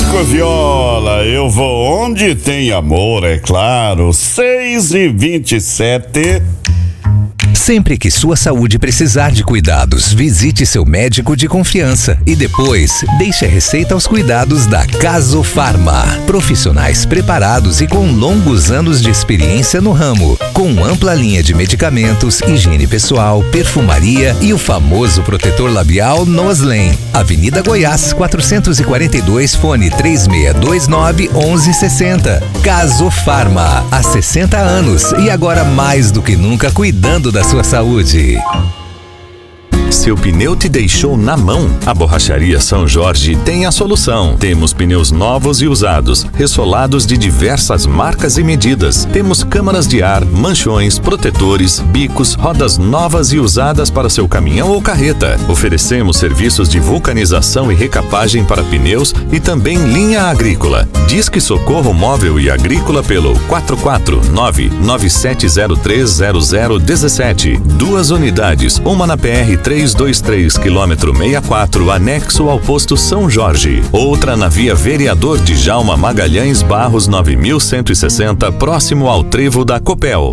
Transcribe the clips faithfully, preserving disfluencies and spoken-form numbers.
Marco Viola, eu vou onde tem amor, é claro. Seis e vinte e sete. Sempre que sua saúde precisar de cuidados, visite seu médico de confiança e depois deixe a receita aos cuidados da Casofarma. Profissionais preparados e com longos anos de experiência no ramo, com ampla linha de medicamentos, higiene pessoal, perfumaria e o famoso protetor labial Noslen. Avenida Goiás, quatrocentos e quarenta e dois, fone três seis dois nove, onze sessenta. Casofarma, há sessenta anos e agora mais do que nunca cuidando da sua saúde. Seu pneu te deixou na mão? A Borracharia São Jorge tem a solução. Temos pneus novos e usados, ressolados de diversas marcas e medidas. Temos câmaras de ar, manchões, protetores, bicos, rodas novas e usadas para seu caminhão ou carreta. Oferecemos serviços de vulcanização e recapagem para pneus e também linha agrícola. Disque Socorro Móvel e Agrícola pelo quatro quatro nove, nove sete zero três, zero zero um sete. Duas unidades, uma na P R trezentos e vinte e três, quilômetro sessenta e quatro, anexo ao posto São Jorge. Outra na via Vereador Djalma Magalhães Barros nove mil cento e sessenta, próximo ao trevo da Copel.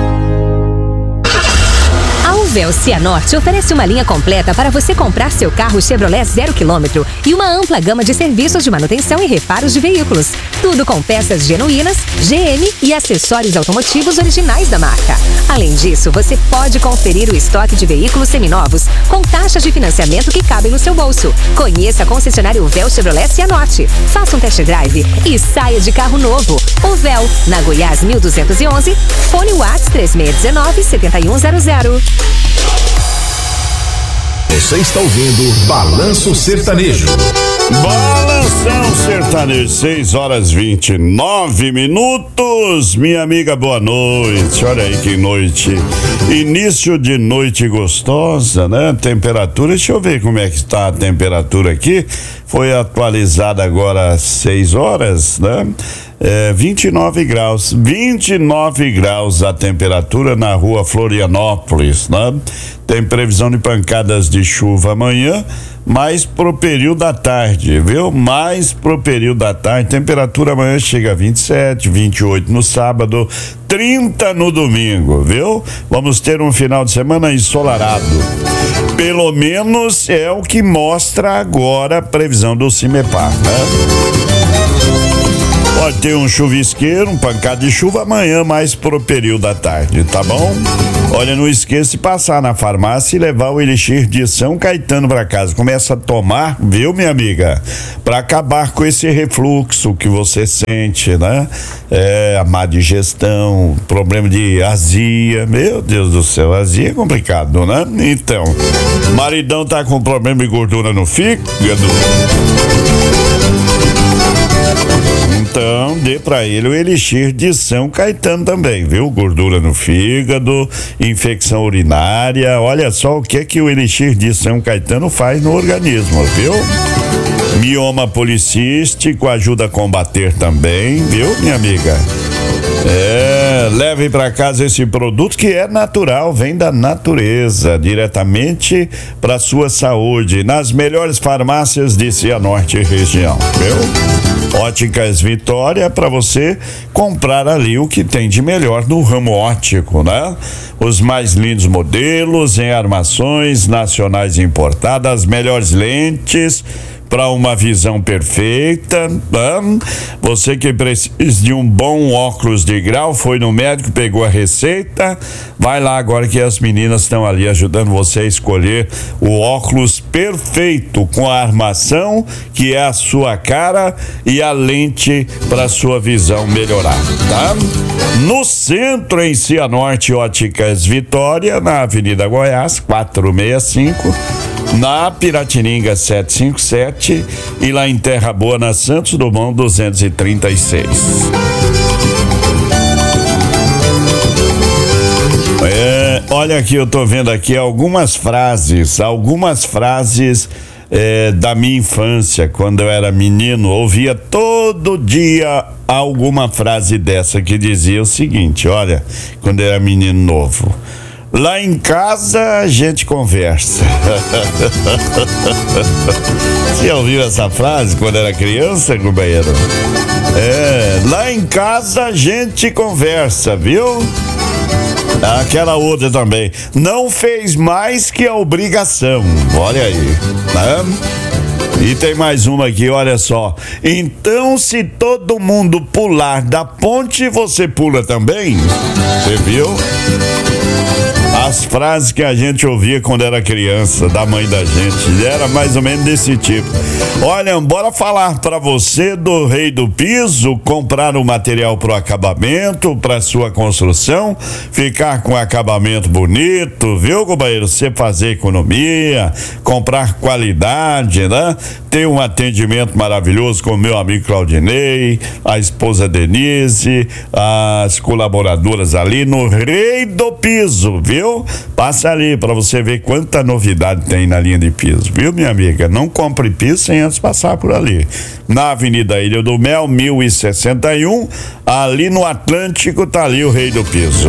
A Uvel Cianorte oferece uma linha completa para você comprar seu carro Chevrolet zero quilômetro e uma ampla gama de serviços de manutenção e reparos de veículos. Tudo com peças genuínas, G M e acessórios automotivos originais da marca. Além disso, você pode conferir o estoque de veículos seminovos com taxas de financiamento que cabem no seu bolso. Conheça a concessionária Uvel Chevrolet Cianorte. Faça um test drive e saia de carro novo. Uvel, na Goiás mil duzentos e onze, fone WhatsApp três seis um nove, sete um zero zero. Você está ouvindo Balanço Sertanejo. Balanção Sertanejo, seis horas e vinte e nove minutos. Minha amiga, boa noite. Olha aí que noite. Início de noite gostosa, né? Temperatura, deixa eu ver como é que está a temperatura aqui. Foi atualizada agora às seis horas, né? É, vinte e nove graus, vinte e nove graus a temperatura na rua Florianópolis, né? Tem previsão de pancadas de chuva amanhã, mais pro período da tarde, viu? Mais pro período da tarde, temperatura amanhã chega a vinte e sete, vinte e oito no sábado, trinta no domingo, viu? Vamos ter um final de semana ensolarado. Pelo menos é o que mostra agora a previsão do CIMEPAR, né? Pode ter um chuvisqueiro, um pancada de chuva amanhã, mais pro período da tarde, tá bom? Olha, não esqueça de passar na farmácia e levar o Elixir de São Caetano pra casa. Começa a tomar, viu, minha amiga? Pra acabar com esse refluxo que você sente, né? É, a má digestão, problema de azia. Meu Deus do céu, azia é complicado, né? Então, maridão tá com problema de gordura no fígado. Então, dê pra ele o Elixir de São Caetano também, viu? Gordura no fígado, infecção urinária. Olha só o que é que o Elixir de São Caetano faz no organismo, viu? Mioma policístico ajuda a combater também, viu, minha amiga? É, leve para casa esse produto que é natural, vem da natureza, diretamente para sua saúde, nas melhores farmácias de Cianorte e região, viu? Óticas Vitória, para você comprar ali o que tem de melhor no ramo óptico, né? Os mais lindos modelos em armações nacionais importadas, as melhores lentes para uma visão perfeita, né? Você que precisa de um bom óculos de grau, foi no médico, pegou a receita, vai lá agora que as meninas estão ali ajudando você a escolher o óculos perfeito, com a armação que é a sua cara e a lente para sua visão melhorar, tá? No centro, em Cianorte, Óticas Vitória, na Avenida Goiás, quatrocentos e sessenta e cinco, na Piratininga setecentos e cinquenta e sete e lá em Terra Boa, na Santos Dumont duzentos e trinta e seis. É, olha aqui, eu tô vendo aqui algumas frases, algumas frases é, da minha infância, quando eu era menino, ouvia todo dia alguma frase dessa que dizia o seguinte, olha, quando eu era menino novo: Lá em casa a gente conversa. Você ouviu essa frase quando era criança, companheiro? É, lá em casa a gente conversa, viu? Aquela outra também. Não fez mais que a obrigação. Olha aí, né? E tem mais uma aqui, olha só. Então, se todo mundo pular da ponte, você pula também? Você viu? As frases que a gente ouvia quando era criança, da mãe da gente, era mais ou menos desse tipo. Olha, bora falar pra você do Rei do Piso, comprar o material pro acabamento, pra sua construção, ficar com acabamento bonito, viu, companheiro? Você fazer economia, comprar qualidade, né? Ter um atendimento maravilhoso com o meu amigo Claudinei, a esposa Denise, as colaboradoras ali no Rei do Piso, viu? Passa ali pra você ver quanta novidade tem na linha de piso, viu, minha amiga? Não compre piso sem antes passar por ali. Na Avenida Ilha do Mel, mil e sessenta e um, ali no Atlântico, tá ali o Rei do Piso.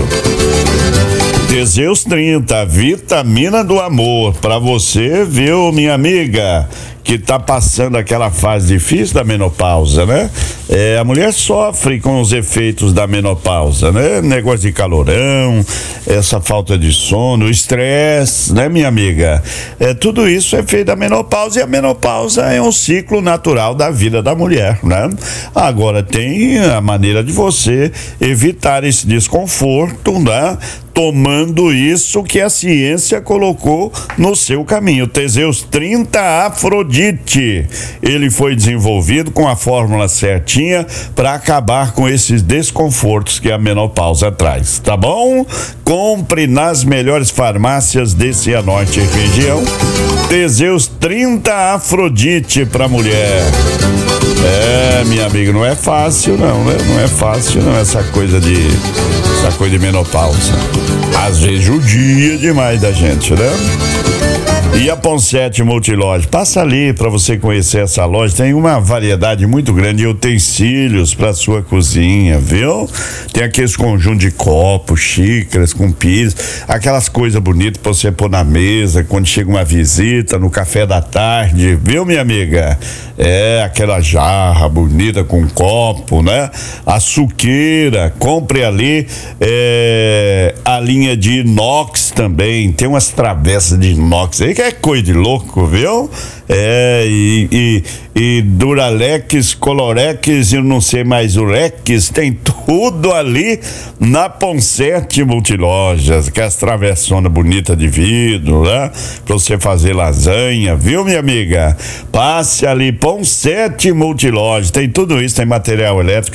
Teseus trinta, vitamina do amor, pra você, viu, minha amiga, que tá passando aquela fase difícil da menopausa, né? É, a mulher sofre com os efeitos da menopausa, né? Negócio de calorão, essa falta de sono, estresse, né, minha amiga? É, tudo isso é feito da menopausa, e a menopausa é um ciclo natural da vida da mulher, né? Agora tem a maneira de você evitar esse desconforto, né? Tomando isso que a ciência colocou no seu caminho. Teseus trinta Afrodite. Ele foi desenvolvido com a fórmula certinha para acabar com esses desconfortos que a menopausa traz, tá bom? Compre nas melhores farmácias de Cianorte e região. Teseus trinta Afrodite para mulher. É, minha amiga, não é fácil não, né? Não é fácil não, essa coisa de essa coisa de menopausa. Às vezes judia demais da gente, né? E a Ponsete Multiloja, passa ali para você conhecer essa loja, tem uma variedade muito grande de utensílios para sua cozinha, viu? Tem aqueles conjuntos de copos, xícaras com pis, aquelas coisas bonitas para você pôr na mesa quando chega uma visita, no café da tarde, viu, minha amiga? É, aquela jarra bonita com copo, né? A suqueira, compre ali, é, a linha de inox também, tem umas travessas de inox aí que é coisa de louco, viu? É, e, e, e Duralex, Colorex, eu não sei mais, Urex, tem tudo ali na Ponsete Multilojas, que é as travessonas bonitas de vidro, né? Pra você fazer lasanha, viu, minha amiga? Passe ali, Ponsete Multilojas, tem tudo isso, tem material elétrico